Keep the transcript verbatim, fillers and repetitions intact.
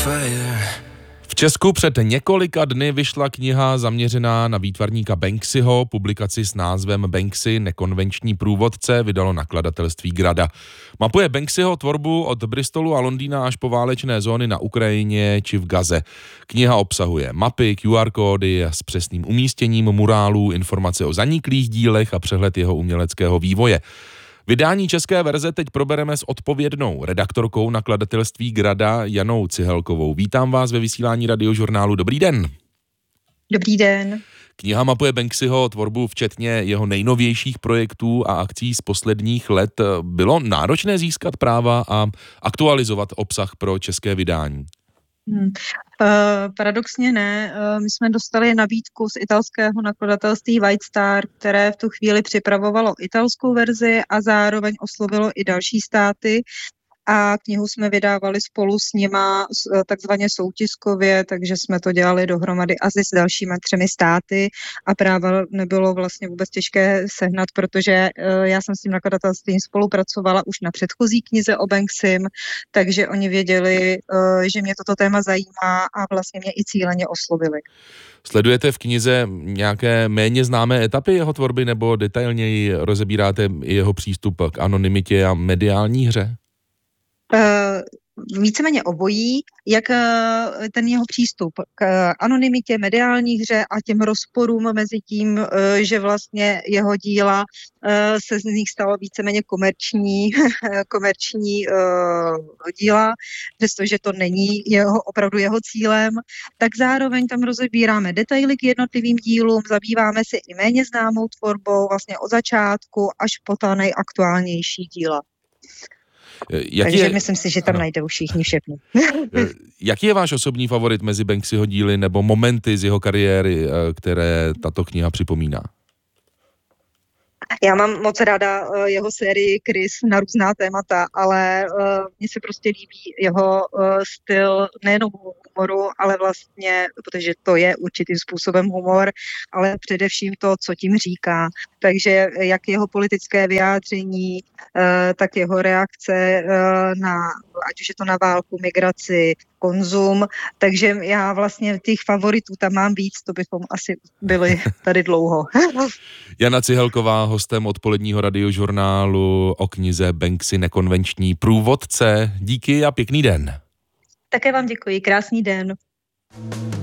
V Česku před několika dny vyšla kniha zaměřená na výtvarníka Banksyho. Publikaci s názvem Banksy, nekonvenční průvodce, vydalo nakladatelství Grada. Mapuje Banksyho tvorbu od Bristolu a Londýna až po válečné zóny na Ukrajině či v Gaze. Kniha obsahuje mapy, Q R kódy s přesným umístěním murálů, informace o zaniklých dílech a přehled jeho uměleckého vývoje. Vydání české verze teď probereme s odpovědnou redaktorkou nakladatelství Grada Janou Cihelkovou. Vítám vás ve vysílání Radiožurnálu. Dobrý den. Dobrý den. Kniha mapuje Banksyho tvorbu včetně jeho nejnovějších projektů a akcí z posledních let. Bylo náročné získat práva a aktualizovat obsah pro české vydání? Hmm. Uh, paradoxně ne. Uh, my jsme dostali nabídku z italského nakladatelství White Star, které v tu chvíli připravovalo italskou verzi a zároveň oslovilo i další státy. A knihu jsme vydávali spolu s nima takzvaně soutiskově, takže jsme to dělali dohromady asi s dalšími třemi státy a práva nebylo vlastně vůbec těžké sehnat, protože já jsem s tím nakladatelstvím spolupracovala už na předchozí knize o Banksym, takže oni věděli, že mě toto téma zajímá a vlastně mě i cíleně oslovili. Sledujete v knize nějaké méně známé etapy jeho tvorby nebo detailněji rozebíráte jeho přístup k anonymitě a mediální hře? Uh, víceméně obojí, jak uh, ten jeho přístup k anonymitě, mediální hře a těm rozporům mezi tím, uh, že vlastně jeho díla uh, se z nich stalo víceméně komerční, komerční uh, díla, přestože to není jeho, opravdu jeho cílem, tak zároveň tam rozebíráme detaily k jednotlivým dílům, zabýváme se i méně známou tvorbou vlastně od začátku až po ta nejaktuálnější díla. Jaký Takže je, myslím si, že tam ano. najdou všichni všechno. Jaký je váš osobní favorit mezi Banksyho díly nebo momenty z jeho kariéry, které tato kniha připomíná? Já mám moc ráda uh, jeho sérii Chris na různá témata, ale uh, mně se prostě líbí jeho uh, styl nejenom humoru, ale vlastně, protože to je určitým způsobem humor, ale především to, co tím říká. Takže jak jeho politické vyjádření, uh, tak jeho reakce uh, na, ať už je to na válku, migraci, konzum, takže já vlastně těch favoritů tam mám víc, to bychom asi byli tady dlouho. Jana Cihelková, hostem odpoledního Radiožurnálu o knize Banksy, nekonvenční průvodce. Díky a pěkný den. Také vám děkuji, krásný den.